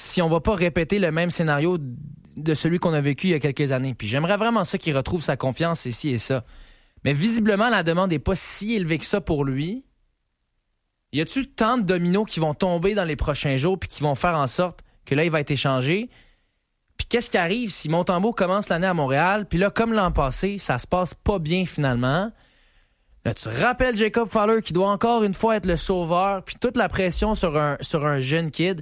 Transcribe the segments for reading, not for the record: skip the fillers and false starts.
si on va pas répéter le même scénario de celui qu'on a vécu il y a quelques années. Puis j'aimerais vraiment ça qu'il retrouve sa confiance et ci et ça. Mais visiblement, la demande n'est pas si élevée que ça pour lui. Y a-tu tant de dominos qui vont tomber dans les prochains jours puis qui vont faire en sorte que là, il va être échangé? Puis qu'est-ce qui arrive si Montembeault commence l'année à Montréal, puis là, comme l'an passé, ça se passe pas bien finalement? Là, tu rappelles Jacob Fowler qui doit encore une fois être le sauveur, puis toute la pression sur un jeune kid.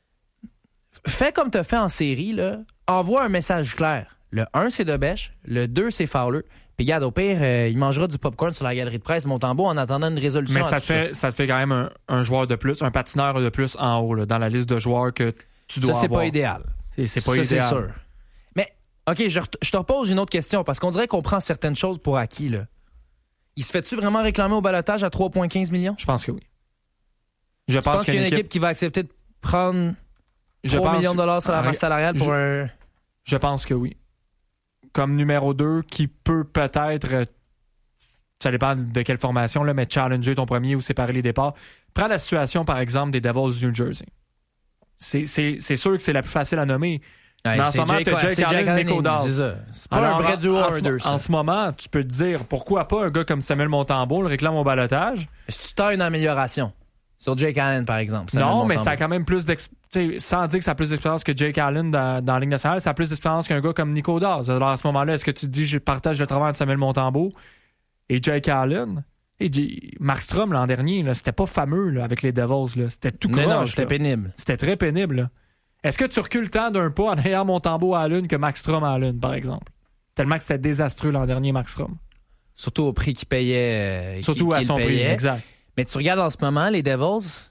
Fais comme tu as fait en série, là. Envoie un message clair. Le 1, c'est Debèche. Le 2, c'est Fowler. Puis regarde, au pire, il mangera du popcorn sur la galerie de presse Montembeault en attendant une résolution. Mais ça te fait quand même un joueur de plus, un patineur de plus en haut, là, dans la liste de joueurs que tu dois avoir. Ça, c'est pas idéal. C'est pas idéal. C'est sûr. Mais, OK, je te repose une autre question, parce qu'on dirait qu'on prend certaines choses pour acquis, là. Il se fait-tu vraiment réclamer au balotage à 3,15 millions? Je pense que oui. Je pense qu'il y a une équipe qui va accepter de prendre 3 millions de dollars sur la masse salariale pour un... Je pense que oui. Comme numéro 2, qui peut peut-être, ça dépend de quelle formation, là, mais challenger ton premier ou séparer les départs. Prends la situation, par exemple, des Devils du New Jersey. C'est sûr que c'est la plus facile à nommer. Ouais, mais en ce moment, tu as Jake Allen et Nico Daws. C'est pas un vrai duo 1-2. En ce moment, tu peux te dire, pourquoi pas un gars comme Samuel Montembeault le réclame au balotage? Est-ce que tu as une amélioration sur Jake Allen, par exemple? Non, mais ça a quand même plus d'expérience. Sans dire que ça a plus d'expérience que Jake Allen dans la Ligue nationale, ça a plus d'expérience qu'un gars comme Nico Daws. Alors à ce moment-là, est-ce que tu te dis, je partage le travail de Samuel Montembeault et Jake Allen? Et Markstrom, l'an dernier, là, c'était pas fameux là, avec les Devils. Là. C'était tout croche. Non, c'était pénible. C'était très pénible. Là. Est-ce que tu recules tant d'un pas en ayant Montembeault à Allen que Markstrom à Allen, par exemple? Tellement que c'était désastreux l'an dernier, Markstrom. Surtout au prix qu'il payait. Surtout à son prix, exact. Mais tu regardes en ce moment, les Devils,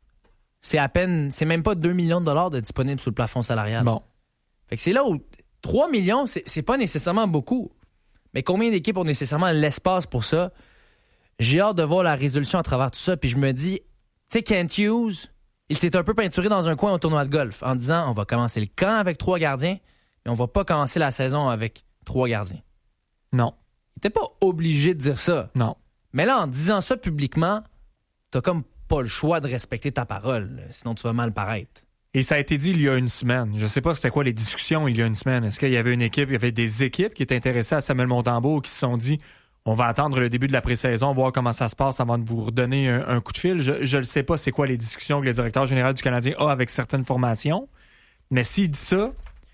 c'est même pas 2 millions de dollars de disponibles sous le plafond salarial. Bon. Fait que c'est là où 3 millions, c'est pas nécessairement beaucoup. Mais combien d'équipes ont nécessairement l'espace pour ça? J'ai hâte de voir la résolution à travers tout ça. Puis je me dis, tu sais, Kent Hughes, il s'est un peu peinturé dans un coin au tournoi de golf en disant, on va commencer le camp avec 3 gardiens, mais on va pas commencer la saison avec 3 gardiens. Non. Il était pas obligé de dire ça. Non. Mais là, en disant ça publiquement, t'as comme pas le choix de respecter ta parole, là, sinon tu vas mal paraître. Et ça a été dit il y a une semaine. Je sais pas c'était quoi les discussions il y a une semaine. Est-ce qu'il y avait il y avait des équipes qui étaient intéressées à Samuel Montembeault qui se sont dit, on va attendre le début de la pré-saison, voir comment ça se passe avant de vous redonner un coup de fil. Je ne sais pas c'est quoi les discussions que le directeur général du Canadien a avec certaines formations. Mais s'il dit ça,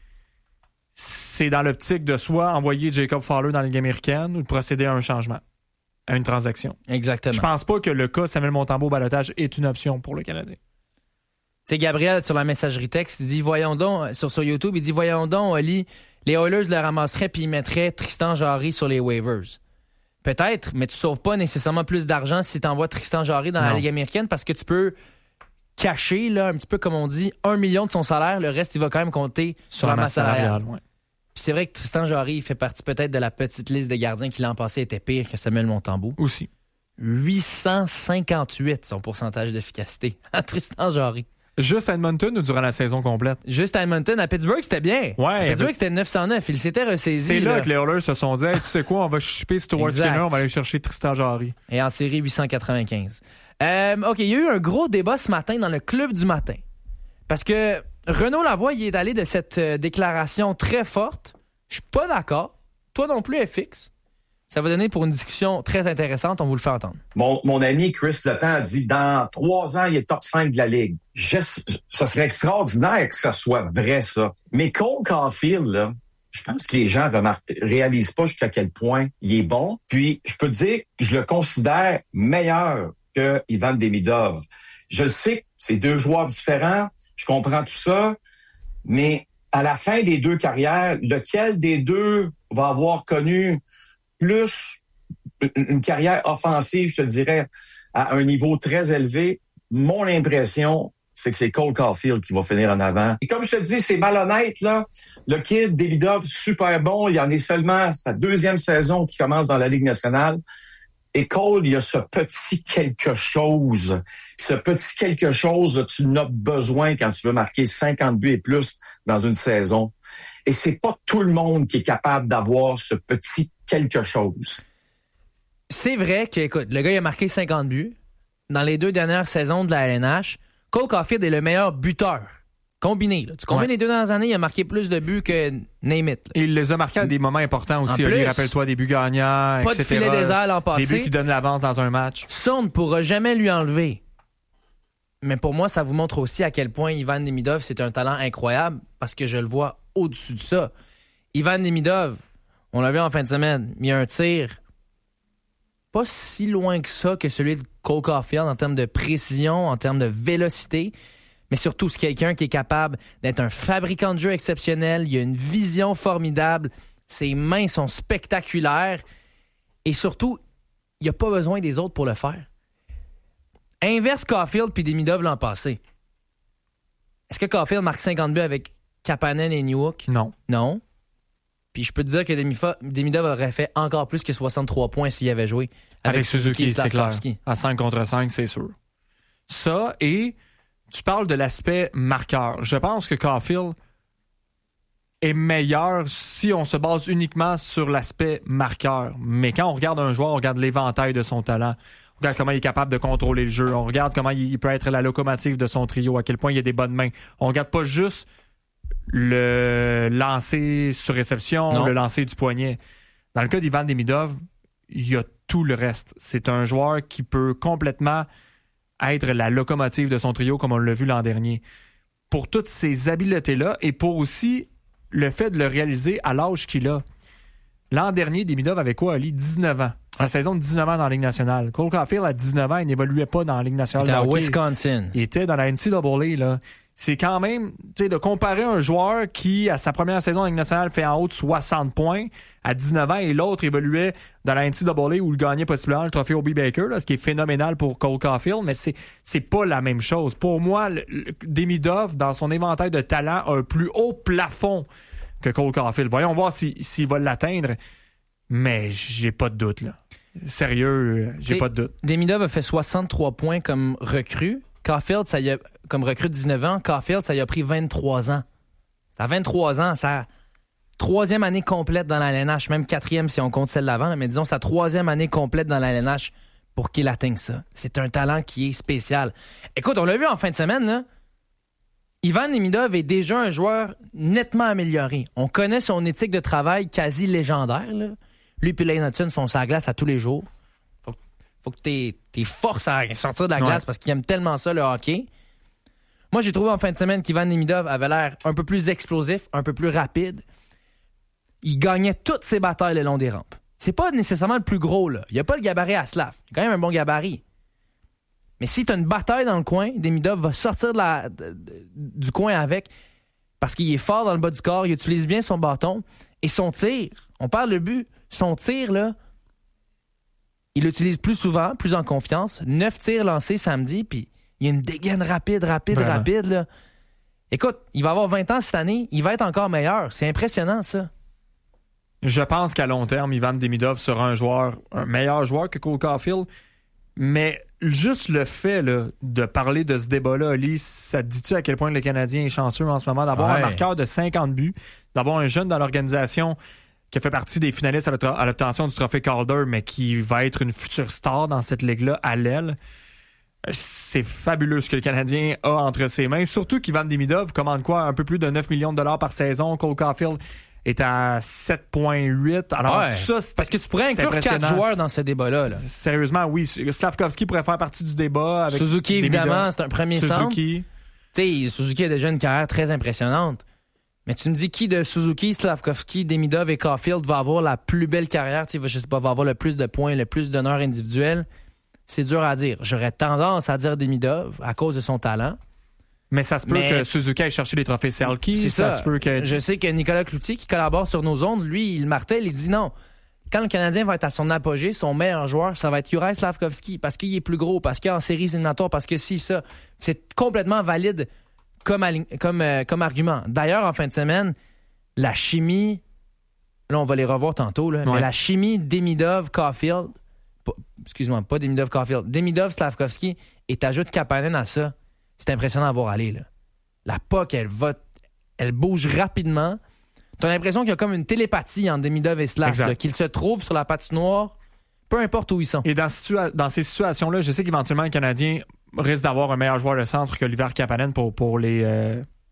c'est dans l'optique de soit envoyer Jacob Fowler dans la Ligue américaine ou de procéder à un changement, à une transaction. Exactement. Je pense pas que le cas Samuel Montembeault au balotage est une option pour le Canadien. Tu sais, Gabriel, sur la messagerie texte, il dit, voyons donc, sur YouTube, il dit, voyons donc, Oli, les Oilers le ramasseraient puis ils mettraient Tristan Jarry sur les waivers. Peut-être, mais tu sauves pas nécessairement plus d'argent si tu envoies Tristan Jarry dans la Ligue américaine parce que tu peux cacher, là, un petit peu comme on dit, 1 million de son salaire. Le reste, il va quand même compter sur la masse salariale. Ouais. Puis c'est vrai que Tristan Jarry fait partie peut-être de la petite liste de gardiens qui l'an passé était pire que Samuel Montembeault. Aussi. 858 son pourcentage d'efficacité à Tristan Jarry. Juste à Edmonton ou durant la saison complète? Juste à Edmonton. À Pittsburgh, c'était bien. Ouais, à Pittsburgh, c'était 909. Il s'était ressaisi. C'est là que les Oilers se sont dit, hey, tu sais quoi, on va chipper Stuart Skinner, on va aller chercher Tristan Jarry. Et en série 895. OK, il y a eu un gros débat ce matin dans le club du matin. Parce que Renaud Lavoie, il est allé de cette déclaration très forte. Je suis pas d'accord. Toi non plus, FX. Ça va donner pour une discussion très intéressante. On vous le fait entendre. Mon ami Chris Letang a dit, dans 3 ans, il est top 5 de la Ligue. Ça serait extraordinaire que ça soit vrai, ça. Mais Cole Caulfield, là, je pense que les gens réalisent pas jusqu'à quel point il est bon. Puis, je peux te dire, je le considère meilleur que Ivan Demidov. Je sais que c'est 2 joueurs différents. Je comprends tout ça. Mais à la fin des 2 carrières, lequel des 2 va avoir connu plus une carrière offensive, je te dirais, à un niveau très élevé? Mon impression, c'est que c'est Cole Caulfield qui va finir en avant. Et comme je te dis, c'est malhonnête, là. Le kid, Demidov, super bon. Il en est seulement sa 2e saison qui commence dans la Ligue nationale. Et Cole, il y a ce petit quelque chose. Ce petit quelque chose, tu en as besoin quand tu veux marquer 50 buts et plus dans une saison. Et c'est pas tout le monde qui est capable d'avoir ce petit quelque chose. C'est vrai que, écoute, le gars, il a marqué 50 buts dans les 2 dernières saisons de la LNH. Cole Caulfield est le meilleur buteur Combiné. Là. Tu combines les 2 dernières années, il a marqué plus de buts que name it. Et il les a marqués à des moments importants aussi. Oli, rappelle-toi, des buts gagnants, pas etc. de filet désert l'an passé. Des buts qui donnent l'avance dans un match. Ça, on ne pourra jamais lui enlever. Mais pour moi, ça vous montre aussi à quel point Ivan Demidov, c'est un talent incroyable parce que je le vois au-dessus de ça. Ivan Demidov, on l'a vu en fin de semaine, il y a un tir pas si loin que ça que celui de Cole Caulfield en termes de précision, en termes de vélocité, mais surtout c'est quelqu'un qui est capable d'être un fabricant de jeu exceptionnel, il a une vision formidable, ses mains sont spectaculaires et surtout, il n'a pas besoin des autres pour le faire. Inverse Caulfield puis Demidov l'an passé. Est-ce que Caulfield marque 50 buts avec Kapanen et Newhook? Non. Puis je peux te dire que Demidov aurait fait encore plus que 63 points s'il avait joué avec Suzuki, c'est clair. À 5 contre 5, c'est sûr. Ça, et tu parles de l'aspect marqueur. Je pense que Caulfield est meilleur si on se base uniquement sur l'aspect marqueur. Mais quand on regarde un joueur, on regarde l'éventail de son talent. On regarde comment il est capable de contrôler le jeu. On regarde comment il peut être la locomotive de son trio, à quel point il a des bonnes mains. On regarde pas juste le lancer sur réception, le lancer du poignet. Dans le cas d'Ivan Demidov, il y a tout le reste. C'est un joueur qui peut complètement être la locomotive de son trio, comme on l'a vu l'an dernier. Pour toutes ces habiletés-là et pour aussi le fait de le réaliser à l'âge qu'il a. L'an dernier, Demidov avait quoi, Ali? 19 ans. Sa saison de 19 ans dans la Ligue nationale. Cole Caulfield, à 19 ans, il n'évoluait pas dans la Ligue nationale. Il était à Wisconsin. Il était dans la NCAA, là. C'est quand même, tu sais, de comparer un joueur qui, à sa première saison en Ligue nationale, fait en haut de 60 points à 19 ans et l'autre évoluait dans la NCAA où il gagnait possiblement le trophée Hobey Baker, là, ce qui est phénoménal pour Cole Caulfield, mais c'est pas la même chose. Pour moi, Demidov, dans son éventail de talent, a un plus haut plafond que Cole Caulfield. Voyons voir s'il va l'atteindre, mais j'ai pas de doute, là. Sérieux, j'ai pas de doute. Demidov a fait 63 points comme recrue. Caulfield, comme recrue de 19 ans, Caulfield, ça y a pris 23 ans. À 23 ans, sa 3e année complète dans la LNH, même 4e si on compte celle d'avant, mais disons sa 3e année complète dans la LNH pour qu'il atteigne ça. C'est un talent qui est spécial. Écoute, on l'a vu en fin de semaine, là. Ivan Demidov est déjà un joueur nettement amélioré. On connaît son éthique de travail quasi légendaire, là. Lui et Lane Hudson sont sur la glace à tous les jours. Faut que t'es forces à sortir de la glace parce qu'il aime tellement ça, le hockey. Moi, j'ai trouvé en fin de semaine qu'Ivan Demidov avait l'air un peu plus explosif, un peu plus rapide. Il gagnait toutes ses batailles le long des rampes. C'est pas nécessairement le plus gros, là. Il a pas le gabarit à Slav. Il a quand même un bon gabarit. Mais si t'as une bataille dans le coin, Demidov va sortir du coin avec parce qu'il est fort dans le bas du corps, il utilise bien son bâton et son tir. On parle de but. Son tir, là, il l'utilise plus souvent, plus en confiance. 9 tirs lancés samedi, puis il y a une dégaine rapide, là. Écoute, il va avoir 20 ans cette année, il va être encore meilleur. C'est impressionnant, ça. Je pense qu'à long terme, Ivan Demidov sera un meilleur joueur que Cole Caulfield, mais juste le fait là, de parler de ce débat-là, Ali, ça te dit-tu à quel point le Canadien est chanceux en ce moment d'avoir un marqueur de 50 buts, d'avoir un jeune dans l'organisation qui a fait partie des finalistes à l'obtention du trophée Calder, mais qui va être une future star dans cette ligue-là à l'aile. C'est fabuleux ce que le Canadien a entre ses mains. Surtout qu'Ivan Demidov commande quoi? Un peu plus de 9 millions de dollars par saison. Cole Caulfield est à 7,8. Alors, tout ça, c'est parce que tu pourrais inclure 4 joueurs dans ce débat-là. Là. Sérieusement, oui. Slavkovski pourrait faire partie du débat. Avec Suzuki, évidemment, c'est un premier centre. Tu sais, Suzuki a déjà une carrière très impressionnante. Mais tu me dis qui de Suzuki, Slavkovski, Demidov et Caulfield va avoir la plus belle carrière, je sais pas, va avoir le plus de points, le plus d'honneurs individuels? C'est dur à dire. J'aurais tendance à dire Demidov à cause de son talent. Mais ça se peut que Suzuki aille chercher les trophées Selke. C'est ça. Se peut que... Je sais que Nicolas Cloutier, qui collabore sur nos ondes, lui, il martèle, il dit non. Quand le Canadien va être à son apogée, son meilleur joueur, ça va être Juraj Slavkovski, parce qu'il est plus gros, parce qu'il est en séries éliminatoires, parce que ça. C'est complètement valide comme argument. D'ailleurs, en fin de semaine, la chimie, là, on va les revoir tantôt, là, mais la chimie Demidov-Caulfield, pas Demidov-Caulfield, Demidov-Slavkovski, et t'ajoutes Kapanen à ça, c'est impressionnant à voir aller. Là. La puck, elle bouge rapidement. T'as l'impression qu'il y a comme une télépathie entre Demidov et Slav, qu'ils se trouvent sur la patinoire, peu importe où ils sont. Et dans ces situations-là, je sais qu'éventuellement, le Canadien risque d'avoir un meilleur joueur de centre qu'Oliver Kapanen pour les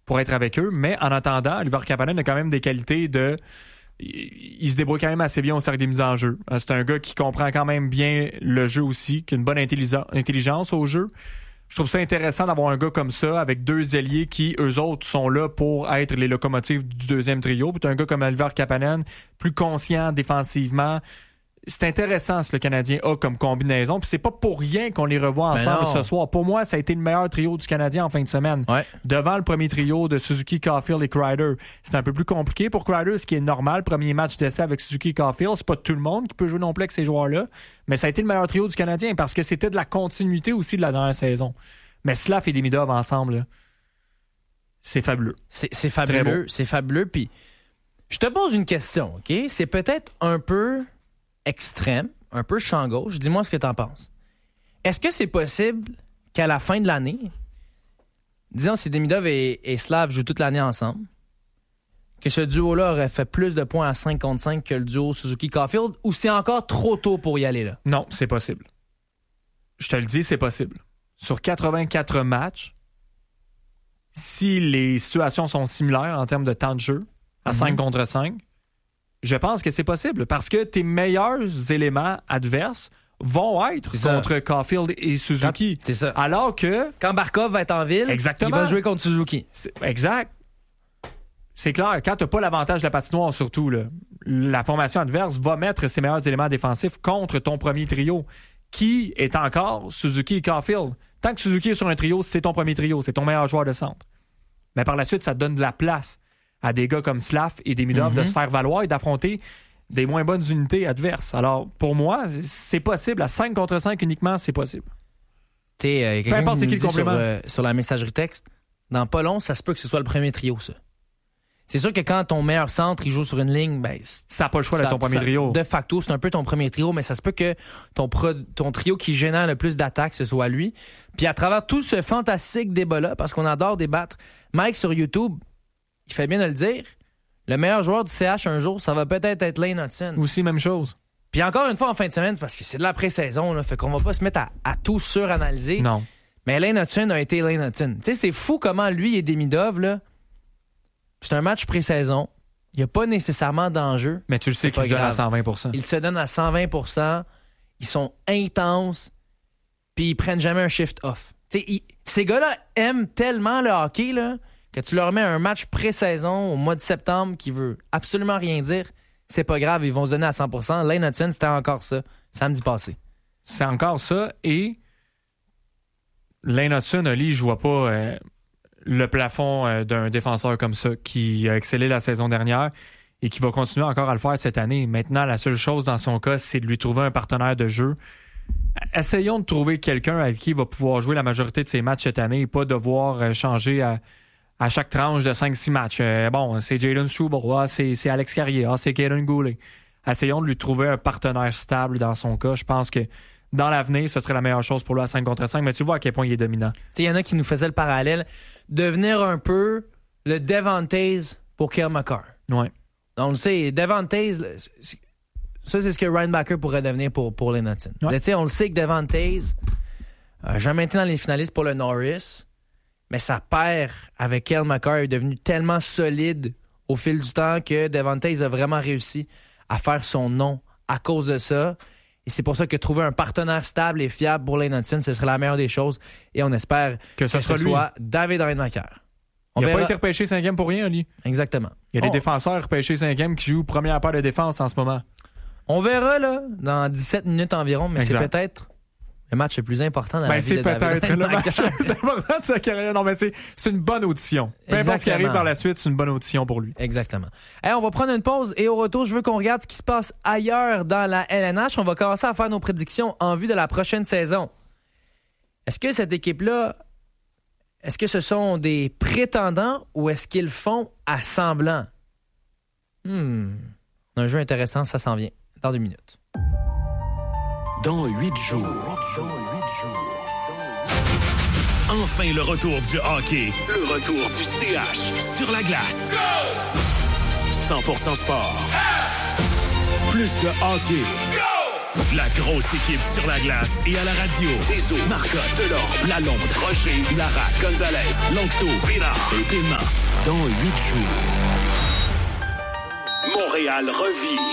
pour être avec eux. Mais en attendant, Oliver Kapanen a quand même des qualités de... Il se débrouille quand même assez bien au cercle des mises en jeu. C'est un gars qui comprend quand même bien le jeu aussi, qui a une bonne intelligence au jeu. Je trouve ça intéressant d'avoir un gars comme ça avec deux ailiers qui, eux autres, sont là pour être les locomotives du deuxième trio. Puis t'as un gars comme Oliver Kapanen, plus conscient défensivement. C'est intéressant ce que le Canadien a comme combinaison. Puis c'est pas pour rien qu'on les revoit ensemble ce soir. Pour moi, ça a été le meilleur trio du Canadien en fin de semaine. Ouais. Devant le premier trio de Suzuki, Caulfield et Kreider. C'est un peu plus compliqué pour Kreider, ce qui est normal. Premier match d'essai avec Suzuki et Caulfield. C'est pas tout le monde qui peut jouer non plus avec ces joueurs-là. Mais ça a été le meilleur trio du Canadien parce que c'était de la continuité aussi de la dernière saison. Mais Slav et Demidov ensemble, là, c'est fabuleux. C'est fabuleux. C'est fabuleux. Puis je te pose une question, OK? C'est peut-être un peu extrême, un peu champ gauche. Dis-moi ce que tu en penses. Est-ce que c'est possible qu'à la fin de l'année, disons si Demidov et Slav jouent toute l'année ensemble, que ce duo-là aurait fait plus de points à 5 contre 5 que le duo Suzuki-Caulfield, ou c'est encore trop tôt pour y aller là? Non, c'est possible. Je te le dis, c'est possible. Sur 84 matchs, si les situations sont similaires en termes de temps de jeu, à 5 contre 5, je pense que c'est possible parce que tes meilleurs éléments adverses vont être contre Caulfield et Suzuki. C'est ça. Alors que... Quand Barkov va être en ville, exactement, il va jouer contre Suzuki. Exact. C'est clair. Quand tu n'as pas l'avantage de la patinoire, surtout, là, la formation adverse va mettre ses meilleurs éléments défensifs contre ton premier trio, qui est encore Suzuki et Caulfield. Tant que Suzuki est sur un trio, c'est ton premier trio, c'est ton meilleur joueur de centre. Mais par la suite, ça te donne de la place à des gars comme Slav et Demidov de se faire valoir et d'affronter des moins bonnes unités adverses. Alors, pour moi, c'est possible. À 5 contre 5 uniquement, c'est possible. Peu importe c'est qui le complément. Sur la messagerie texte, dans pas long, ça se peut que ce soit le premier trio, ça. C'est sûr que quand ton meilleur centre il joue sur une ligne, ben, ça n'a pas le choix d'être ton premier trio. De facto, c'est un peu ton premier trio, mais ça se peut que ton trio qui génère le plus d'attaques, ce soit lui. Puis à travers tout ce fantastique débat-là, parce qu'on adore débattre, Mike sur YouTube, il fait bien de le dire, le meilleur joueur du CH un jour, ça va peut-être être Lane Hutson. Aussi, même chose. Puis encore une fois en fin de semaine, parce que c'est de la pré-saison, là, fait qu'on va pas se mettre à tout suranalyser. Non. Mais Lane Hutson a été Lane Hutson. Tu sais, c'est fou comment lui et Demidov, là, c'est un match pré-saison. Il n'y a pas nécessairement d'enjeu. Mais tu le sais qu'ils se donnent à 120%. Ils se donnent à 120%. Ils sont intenses. Puis ils prennent jamais un shift off. Ces gars-là aiment tellement le hockey là, que tu leur mets un match pré-saison au mois de septembre qui veut absolument rien dire. C'est pas grave, ils vont se donner à 100%. Lane Hutson, c'était encore ça, samedi passé. C'est encore ça. Et Lane Hutson, Ali, je vois pas... le plafond d'un défenseur comme ça qui a excellé la saison dernière et qui va continuer encore à le faire cette année. Maintenant, la seule chose dans son cas, c'est de lui trouver un partenaire de jeu. Essayons de trouver quelqu'un avec qui il va pouvoir jouer la majorité de ses matchs cette année et pas devoir changer à chaque tranche de 5-6 matchs. Bon, c'est Jalen Struble, c'est Alex Carrier, c'est Kaden Goulet. Essayons de lui trouver un partenaire stable dans son cas. Je pense que dans l'avenir, ce serait la meilleure chose pour lui à 5 contre 5, mais tu vois à quel point il est dominant. Il y en a qui nous faisaient le parallèle, devenir un peu le Devontae pour Cale Makar. Ouais. Donc, on le sait, Devontae, ça, c'est ce que Ryan Backer pourrait devenir pour Lane Hutson. Ouais. On le sait que Devontae n'a jamais été dans les finalistes pour le Norris, mais sa paire avec Cale Makar est devenue tellement solide au fil du temps que Devontae a vraiment réussi à faire son nom à cause de ça. Et c'est pour ça que trouver un partenaire stable et fiable pour Lane Hutson, ce serait la meilleure des choses. Et on espère que ce soit David Reinmacher. Il n'a pas été repêché 5e pour rien, Ali. Exactement. Il y a des défenseurs repêchés 5e qui jouent première paire de défense en ce moment. On verra là dans 17 minutes environ, mais c'est peut-être le match le plus important dans la vie de David Reinmacher. C'est peut-être le match le plus important de sa carrière. Non, mais c'est une bonne audition. Peu importe ce qui arrive par la suite, c'est une bonne audition pour lui. Exactement. Hey, on va prendre une pause et au retour, je veux qu'on regarde ce qui se passe ailleurs dans la LNH. On va commencer à faire nos prédictions en vue de la prochaine saison. Est-ce que cette équipe-là, est-ce que ce sont des prétendants ou est-ce qu'ils font à semblant? Un jeu intéressant, ça s'en vient dans 2 minutes. Dans 8 jours. Enfin le retour du hockey. Le retour du CH sur la glace. 100% sport. Plus de hockey. La grosse équipe sur la glace et à la radio. Deso, Marcotte, Delorme, Lalonde, Rocher, Larac, Gonzalez, Longto, Pénard et Paiement. Dans 8 jours, Montréal revit.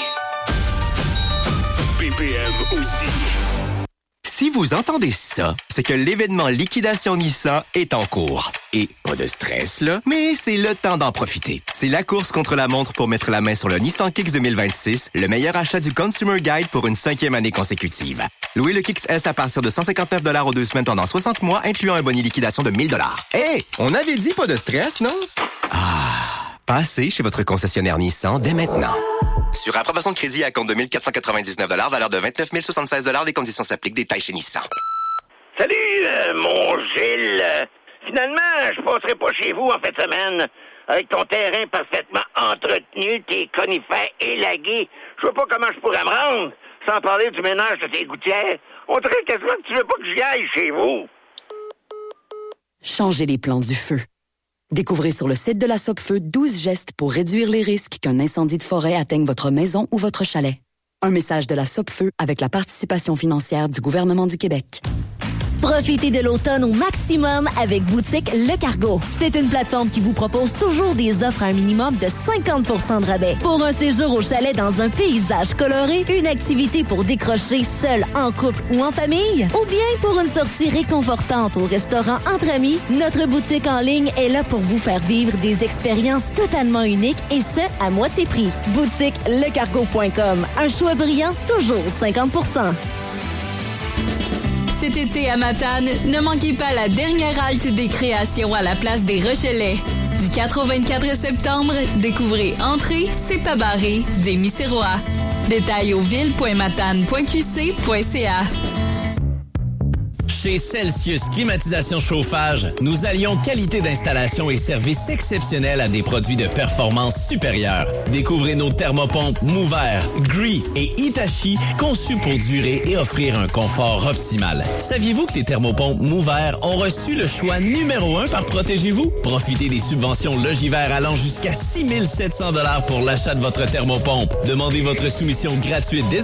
BPM aussi. Si vous entendez ça, c'est que l'événement Liquidation Nissan est en cours. Et pas de stress, là, mais c'est le temps d'en profiter. C'est la course contre la montre pour mettre la main sur le Nissan Kicks 2026, le meilleur achat du Consumer Guide pour une 5e année consécutive. Louez le Kicks S à partir de 159 $ aux 2 semaines pendant 60 mois, incluant un boni liquidation de 1 000 $. Hey, on avait dit pas de stress, non? Passez chez votre concessionnaire Nissan dès maintenant. Sur approbation de crédit à compte de 1 499 $, valeur de 29 076 $, des conditions s'appliquent, détails chez Nissan. Salut, mon Gilles. Finalement, je passerai pas chez vous en fin de semaine. Avec ton terrain parfaitement entretenu, tes conifères élagués, je vois pas comment je pourrais me rendre, sans parler du ménage de tes gouttières. On dirait quasiment que tu veux pas que j'y aille chez vous. Changez les plans du feu. Découvrez sur le site de la Sopfeu 12 gestes pour réduire les risques qu'un incendie de forêt atteigne votre maison ou votre chalet. Un message de la Sopfeu avec la participation financière du gouvernement du Québec. Profitez de l'automne au maximum avec Boutique Le Cargo. C'est une plateforme qui vous propose toujours des offres à un minimum de 50% de rabais. Pour un séjour au chalet dans un paysage coloré, une activité pour décrocher seul, en couple ou en famille, ou bien pour une sortie réconfortante au restaurant entre amis, notre boutique en ligne est là pour vous faire vivre des expériences totalement uniques et ce, à moitié prix. BoutiqueLeCargo.com. Un choix brillant, toujours 50%. Cet été à Matane, ne manquez pas la dernière halte des créations à la place des Rochelais. Du 4 au 24 septembre, découvrez Entrée, c'est pas barré, des Missérois. Détails au ville.matane.qc.ca. Chez Celsius Climatisation Chauffage, nous allions qualité d'installation et service exceptionnel à des produits de performance supérieure. Découvrez nos thermopompes Mover, Gree et Hitachi conçus pour durer et offrir un confort optimal. Saviez-vous que les thermopompes Mover ont reçu le choix numéro 1 par Protégez-vous? Profitez des subventions Logivert allant jusqu'à 6 700 $ pour l'achat de votre thermopompe. Demandez votre soumission gratuite dès